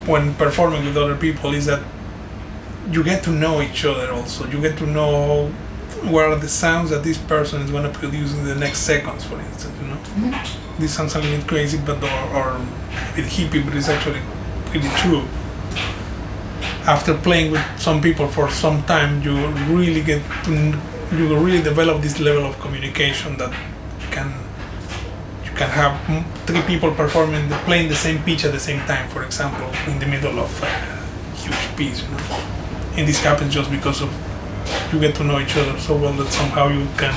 when performing with other people is that you get to know each other also. You get to know what are the sounds that this person is going to produce in the next seconds, for instance, you know? Mm-hmm. This sounds a little bit crazy, but or a bit hippie, but it's actually pretty true. After playing with some people for some time, you really develop this level of communication that you can have three people playing the same pitch at the same time, for example, in the middle of a huge piece, you know. And this happens just because of you get to know each other so well that somehow you can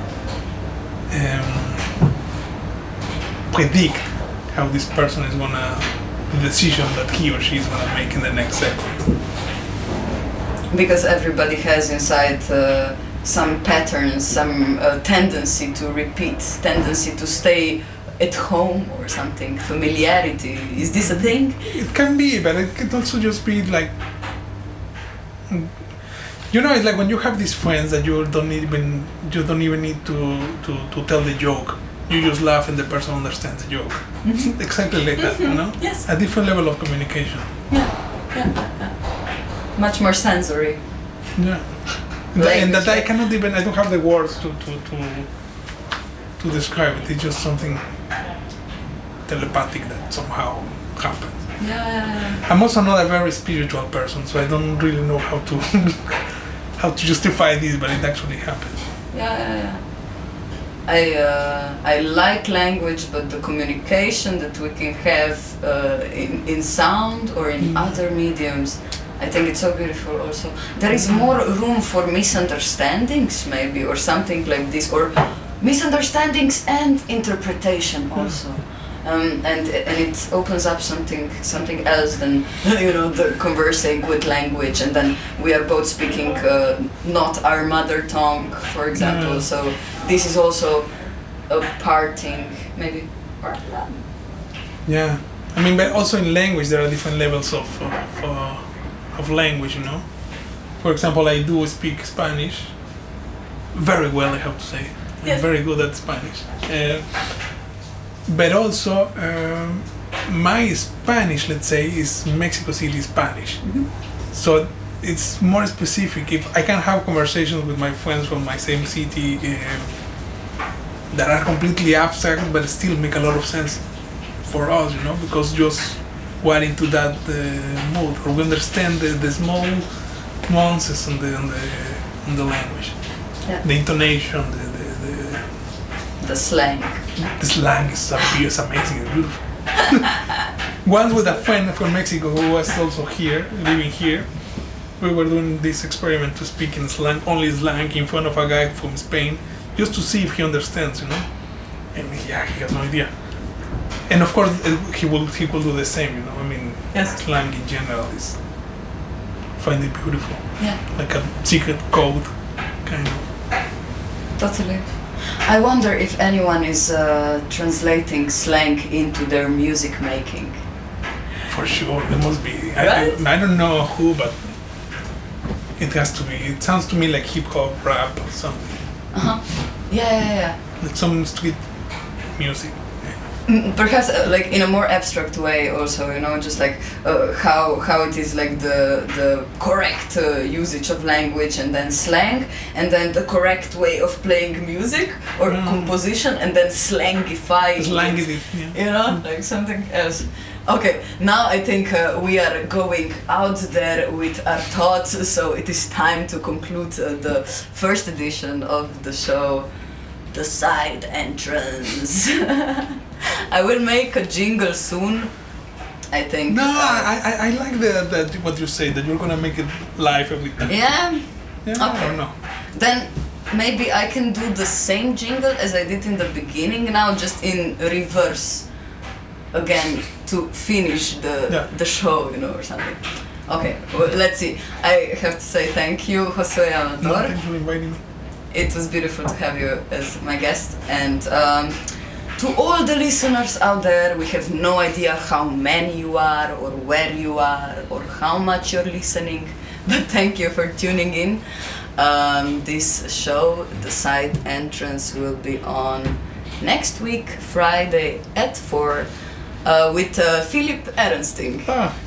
predict how this person is gonna, the decision that he or she is gonna make in the next second. Because everybody has inside some patterns, some tendency to repeat, tendency to stay at home or something, familiarity. Is this a thing? It can be, but it can also just be like, you know, it's like when you have these friends that you don't even need to tell the joke. You just laugh and the person understands the joke. Mm-hmm. Exactly like that, you know? Yes. A different level of communication. Yeah. Much more sensory. Yeah. And that I cannot even, I don't have the words to describe it. It's just something telepathic that somehow happens. Yeah. I'm also not a very spiritual person, so I don't really know how to how to justify this, but it actually happens. Yeah. I like language, but the communication that we can have in sound or in other mediums, I think it's so beautiful also. There is more room for misunderstandings maybe, or something like this, or misunderstandings and interpretation also. And it opens up something else than, you know, the conversing with language, and then we are both speaking not our mother tongue, for example. So this is also a parting, maybe. Yeah, I mean, but also in language there are different levels of language, you know. For example, I do speak Spanish very well, I have to say. I'm very good at Spanish. But also, my Spanish, let's say, is Mexico City Spanish. Mm-hmm. So it's more specific. If I can have conversations with my friends from my same city that are completely abstract but still make a lot of sense for us, you know, because just we're into that mood, or we understand the small nuances on the language, the intonation, the slang. The slang is amazing and beautiful. Once with a friend from Mexico who was also here, living here, we were doing this experiment to speak in slang, only slang, in front of a guy from Spain, just to see if he understands, you know. And he has no idea. And of course, he will do the same, you know. I mean, slang in general is find it beautiful. Yeah. Like a secret code, kind of. Totally. I wonder if anyone is translating slang into their music making. For sure, there must be. Right? I don't know who, but it has to be. It sounds to me like hip hop, rap, or something. Yeah. Like some street music. Perhaps like in a more abstract way also, you know, just like how it is like the correct usage of language, and then slang, and then the correct way of playing music or composition, and then slangify it, you know, like something else. Okay, now I think we are going out there with our thoughts, so it is time to conclude the first edition of the show, The Side Entrance. I will make a jingle soon, I think. No, I like the what you say, that you're gonna make it live every time. Yeah? Okay. I don't know. Then maybe I can do the same jingle as I did in the beginning now, just in reverse again to finish the show, you know, or something. Okay, well, let's see. I have to say thank you, Josué Amador. No, thank you for inviting me. It was beautiful to have you as my guest, and to all the listeners out there, we have no idea how many you are, or where you are, or how much you're listening, but thank you for tuning in. This show, The Side Entrance, will be on next week, Friday at 4, with Philip Ehrenstein.